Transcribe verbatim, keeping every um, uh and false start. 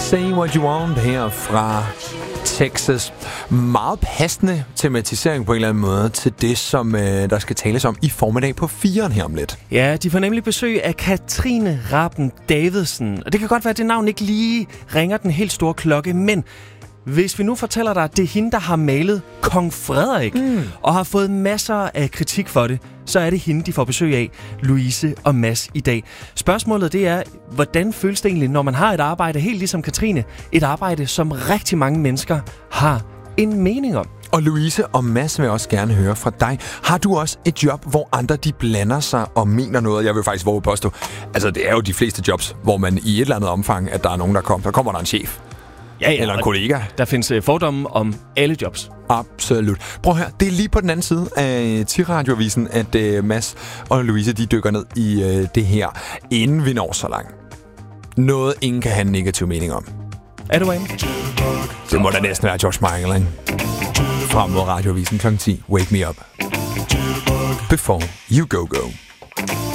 Say What You Want her fra Texas. Meget passende tematisering på en eller anden måde til det, som øh, der skal tales om i formiddag på firen her om lidt. Ja, de får nemlig besøg af Katrine Raben Davidsen. Og det kan godt være, at det navn ikke lige ringer den helt store klokke, men hvis vi nu fortæller dig, at det er hende, der har malet Kong Frederik, mm. og har fået masser af kritik for det, så er det hende, de får besøg af, Louise og Mads i dag. Spørgsmålet det er, hvordan føles det egentlig, når man har et arbejde, helt ligesom Katrine, et arbejde, som rigtig mange mennesker har en mening om? Og Louise og Mads vil også gerne høre fra dig. Har du også et job, hvor andre de blander sig og mener noget? Jeg vil faktisk våge påstå, altså det er jo de fleste jobs, hvor man i et eller andet omfang, at der er nogen, der kommer. Der kommer der en chef. Ja, ja, eller en kollega. Der findes fordomme om alle jobs. Absolut. Prøv at høre, det er lige på den anden side af T-radioavisen, at uh, Mads og Louise, de dykker ned i uh, det her, inden vi når så langt. Noget, ingen kan have en negativ mening om. Er du enig? Det må da næsten være George Michael, ikke? Frem mod radioavisen klokken ti. Wake me up. Before you go go.